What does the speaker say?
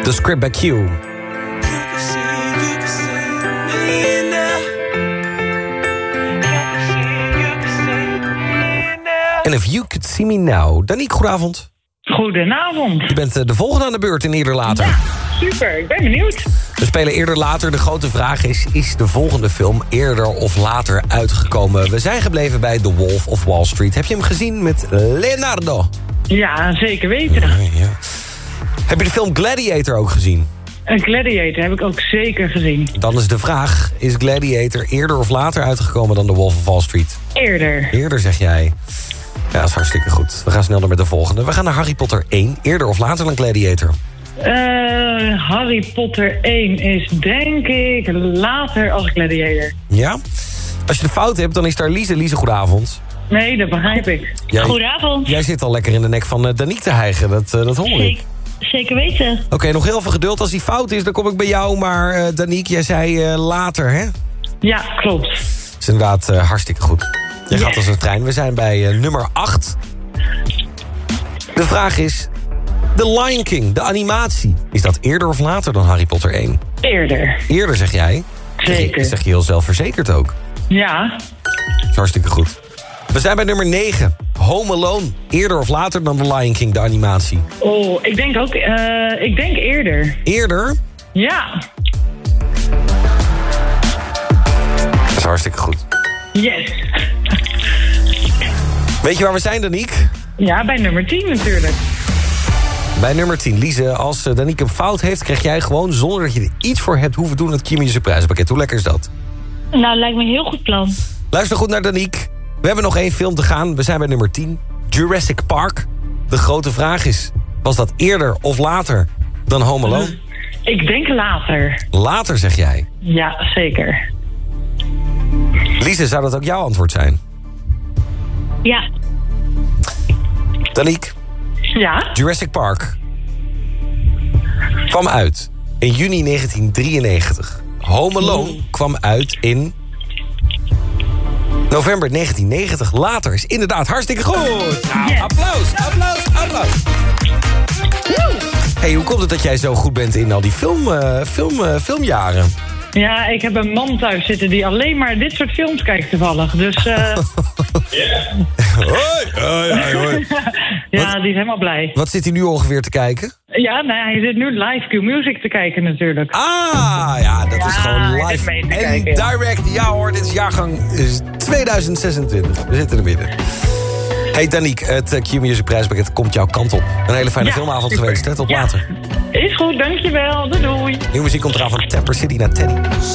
The Script by Q. En If You Could See Me Now. Danique, goedenavond. Goedenavond. Je bent de volgende aan de beurt in Eerder Later. Ja, super. Ik ben benieuwd. We spelen Eerder Later. De grote vraag is de volgende film eerder of later uitgekomen? We zijn gebleven bij The Wolf of Wall Street. Heb je hem gezien met Leonardo? Ja, zeker weten. Ja. Heb je de film Gladiator ook gezien? Een Gladiator heb ik ook zeker gezien. Dan is de vraag, is Gladiator eerder of later uitgekomen dan The Wolf of Wall Street? Eerder. Eerder, zeg jij. Ja, dat is hartstikke goed. We gaan snel door met de volgende. We gaan naar Harry Potter 1. Eerder of later dan Gladiator? Harry Potter 1 is denk ik later als Gladiator. Ja? Als je de fout hebt, dan is daar Lise. Lise, goedenavond. Nee, dat begrijp ik. Goedenavond. Jij zit al lekker in de nek van Danique te hijgen. Dat hoor ik. Zeker weten. Oké, nog heel veel geduld. Als die fout is, dan kom ik bij jou. Maar Danique, jij zei later, hè? Ja, klopt. Dat is inderdaad hartstikke goed. Je gaat als een trein. We zijn bij nummer 8. De vraag is... The Lion King, de animatie. Is dat eerder of later dan Harry Potter 1? Eerder. Eerder, zeg jij? Zeker. Zeg je heel zelfverzekerd ook. Ja. Dat is hartstikke goed. We zijn bij nummer 9. Home Alone. Eerder of later dan The Lion King, de animatie? Oh, ik denk ook... ik denk eerder. Eerder? Ja. Dat is hartstikke goed. Yes. Weet je waar we zijn, Danique? Ja, bij nummer 10 natuurlijk. Bij nummer 10. Lise, als Danique een fout heeft... krijg jij gewoon, zonder dat je er iets voor hebt hoeven doen... het Q-Music prijzenpakket. Hoe lekker is dat? Nou, lijkt me een heel goed plan. Luister goed naar Danique. We hebben nog 1 film te gaan. We zijn bij nummer 10. Jurassic Park. De grote vraag is... was dat eerder of later dan Home Alone? Ik denk later. Later, zeg jij. Ja, zeker. Lise, zou dat ook jouw antwoord zijn? Ja. Danique, Ja? Jurassic Park kwam uit in juni 1993. Home Alone kwam uit in november 1990. Later is inderdaad hartstikke goed. Nou, Yes. applaus. Hey, hoe komt het dat jij zo goed bent in al die filmjaren? Ja, ik heb een man thuis zitten die alleen maar dit soort films kijkt toevallig. Dus Hoi. ja, die is helemaal blij. Wat zit hij nu ongeveer te kijken? Ja, nee, hij zit nu live Q-Music te kijken natuurlijk. Ah, ja, dat is gewoon hij live zit mee te en kijken. direct. Ja hoor, dit is jaargang 2026. We zitten in het midden. Hey Danique, het Q-Music prijspakket komt jouw kant op. Een hele fijne Ja, filmavond super. geweest, hè? Tot Ja. later. Is goed, dankjewel. Doei doei. Nieuwe muziek komt eraan van Tapper City naar Teddy.